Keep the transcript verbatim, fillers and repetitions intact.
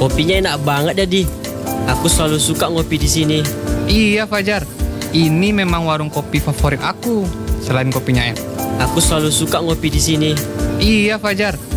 Kopinya enak banget, Dadi. Aku selalu suka ngopi di sini. Iya Fajar, ini memang warung kopi favorit aku. Selain kopinya enak. Aku selalu suka ngopi di sini. Iya Fajar,